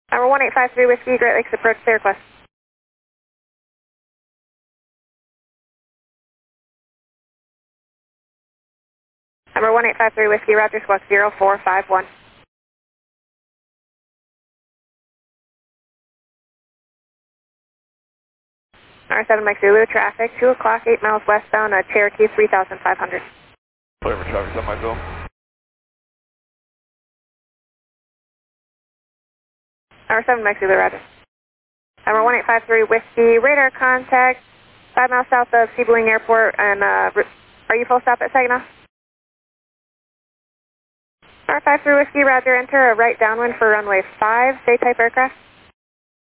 Number 1853 Whiskey, Great Lakes approach, clear request. Number 1853 Whiskey, Roger, squawk 0451. Number 7 Mike Zulu, traffic, 2 o'clock, 8 miles westbound, Cherokee 3500. Clear for traffic, 7 Mike Zulu. Number 7 Mike Zulu, Roger. Number 1853 Whiskey, radar contact, 5 miles south of Sebring Airport, and are you full stop at Saginaw? Number 53 Whiskey, Roger, enter a right downwind for runway 5, say type aircraft.